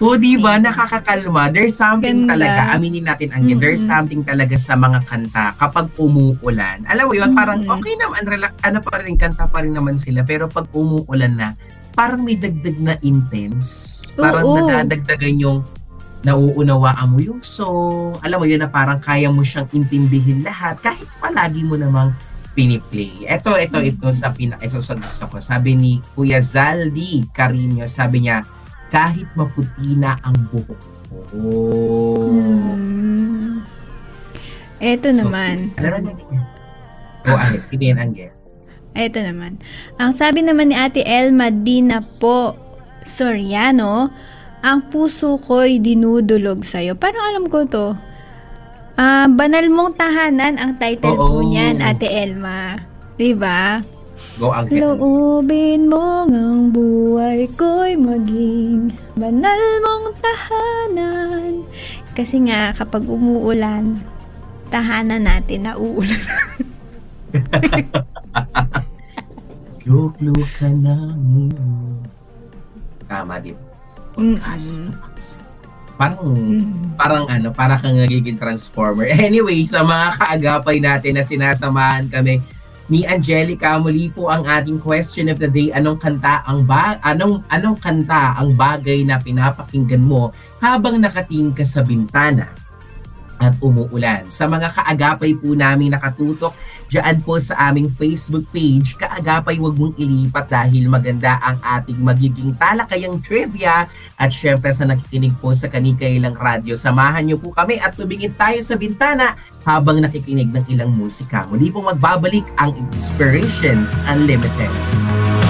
O, di ba? Nakakakalma. There's something talaga, Ganda. aminin natin ang there's something talaga sa mga kanta kapag umuulan. Alam mo yun, parang okay naman, ano pa rin, kanta pa rin naman sila. Pero pag umuulan na, parang may dagdag na intense. Parang Oo. nadadagdagan yung nauunawaan mo yung song. Alam mo yun na parang kaya mo siyang intindihin lahat kahit palagi mo namang piniplay. Ito sa sa gusto ko. Sabi ni Kuya Zaldi Carino, sabi niya, kahit maputi na ang buhok ko. Eto naman. Ano na niya? Ahit. Sino yan, Angel? Eto naman. Ang sabi naman ni Ate Elma Dina po, Soriano, ang puso ko'y dinudulog sa'yo. Parang alam ko to. Banal mong tahanan ang title po niyan, Ate Elma. Diba? Go, Angel. Loobin mo ang buhay ko'y maging banal mong tahanan. Kasi nga, kapag umuulan, tahanan natin na uulan. Luklo ka na ngayon. Tama, di ba? Parang kang nagiging transformer. Anyway, sa mga kaagapay natin na sinasamahan kami ni Angelica, muli po ang ating question of the day. Anong kanta ang bagay na pinapakinggan mo habang nakatingin ka sa bintana at umuulan? Sa mga kaagapay po namin nakatutok diyan po sa aming Facebook page, kaagapay, wag mong ilipat dahil maganda ang ating magiging talakayang trivia. At syempre sa nakikinig po sa Kanikailang Radyo, samahan niyo po kami at tumingin tayo sa bintana habang nakikinig ng ilang musika. Muli pong magbabalik ang Inspirations Unlimited.